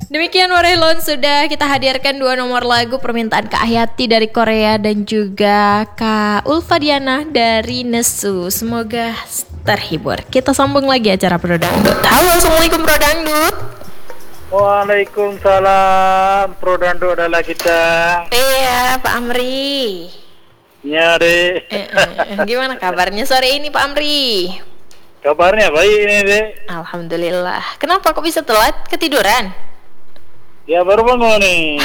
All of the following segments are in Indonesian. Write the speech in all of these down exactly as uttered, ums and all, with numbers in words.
Demikian Warelon, sudah kita hadirkan dua nomor lagu permintaan Kak Hayati dari Korea dan juga Kak Ulfa Diana dari Nesu. Semoga terhibur. Kita sambung lagi acara Pro Dangdut. Halo, Assalamualaikum Pro Dangdut. Waalaikumsalam, Pro Dangdut adalah kita. Iya, Pak Amri. Ya, Dek. Eh, eh, gimana kabarnya sore ini Pak Amri? Kabarnya baik ini, Dek. Alhamdulillah. Kenapa kok bisa telat? Ketiduran? Ya baru bangun nih.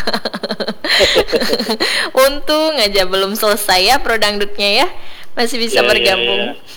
Untung aja belum selesai ya Pro Dangdutnya ya. Masih bisa Ya, bergabung. ya, ya.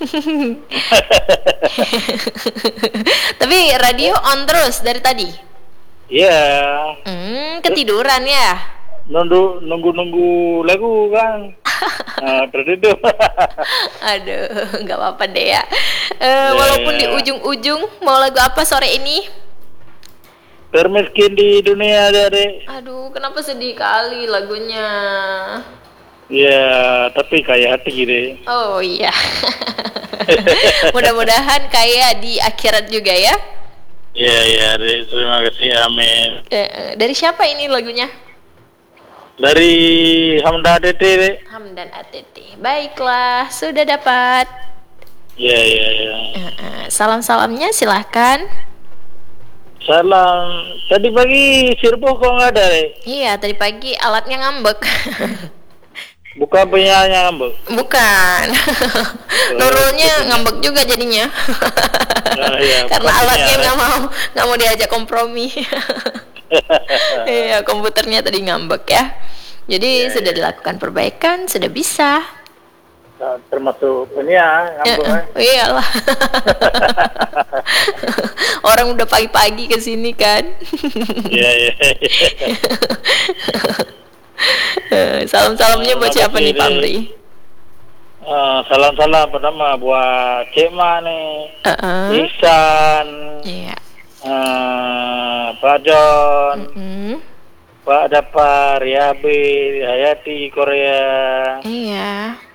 Tapi radio on terus dari tadi. Iya. Hmm, ketiduran ya. Nunggu nunggu nunggu lagu kan. Nah, tertidur. Aduh, nggak apa-apa deh ya. Eh, Ya, walaupun ya. di ujung-ujung, mau lagu apa sore ini? Termiskin di dunia, Dek. Aduh, kenapa sedih kali lagunya? Ya, tapi kayak hati gitu. Oh iya. Mudah-mudahan kayak di akhirat juga ya. Ya, ya, Dek. Terima kasih, amin. Eh, dari siapa ini lagunya? Dari Hamda Dete, Dek. Hamdan A T T. Baiklah, sudah dapat. Ya, ya, ya. Eh, eh, salam-salamnya silahkan. Salam. Tadi pagi Sirbo kok nggak ada, Dek? Iya, tadi pagi alatnya ngambek. Bukan penyanyi ngambek. Bukan. Nurulnya ngambek juga jadinya. Nah, iya, Karena bukan alatnya penyanyi. nggak mau nggak mau diajak kompromi. Iya, komputernya tadi ngambek ya. Jadi Ya, sudah ya. dilakukan perbaikan, sudah bisa. Nah, termasuk penyanyi Ya, ngambek. eh, eh. iyalah. Orang udah pagi-pagi ke sini kan. Iya, iya. Eh, Salam-salamnya buat siapa nih Pak Amri? Eh, salam-salam pertama buat Cek Ma nih, Heeh. Ihsan, Iya. eh, Pak John, Mm-mm. Pak Dapar, Yabi, Hayati, Korea. Iya.